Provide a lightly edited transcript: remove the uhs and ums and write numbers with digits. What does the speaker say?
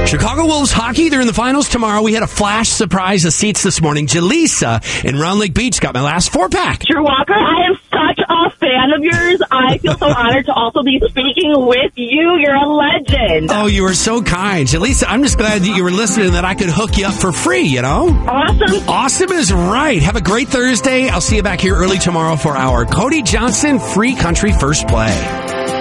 Chicago Wolves hockey, they're in the finals tomorrow. We had a flash surprise of seats this morning. Jaleesa in Round Lake Beach got my last 4-pack. Drew Walker, I am such a fan of yours. I feel so honored to also be speaking with you. You're a legend. Oh, you were so kind. Jaleesa, I'm just glad that you were listening, that I could hook you up for free, you know? Awesome. Awesome is right. Have a great Thursday. I'll see you back here early tomorrow for our Cody Johnson Free Country First Play.